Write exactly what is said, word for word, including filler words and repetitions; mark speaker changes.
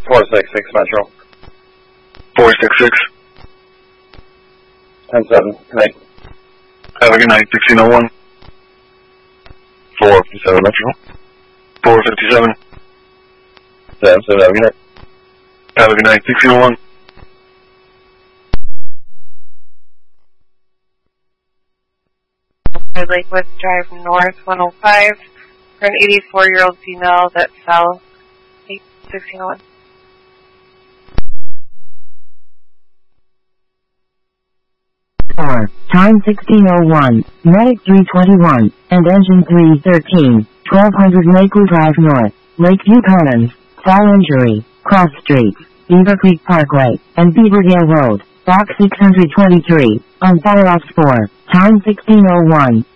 Speaker 1: four six six Metro.
Speaker 2: four six six.
Speaker 1: ten seven. Good night.
Speaker 2: Have a good night. sixteen oh one.
Speaker 3: four fifty-seven Metro.
Speaker 2: four fifty-seven.
Speaker 3: seven seven, have a good night.
Speaker 2: Have a good night. sixteen oh one.
Speaker 4: Lakewood Drive North one oh five for an eighty-four-year-old female that fell. sixteen oh one.
Speaker 5: four, time sixteen oh one, medic three twenty-one, and engine three thirteen, twelve hundred Lakewood Drive North, Lakeview Commons, fall injury, cross streets, Beaver Creek Parkway, and Beaverdale Road, box six hundred twenty-three, on Fireops four, time sixteen oh one.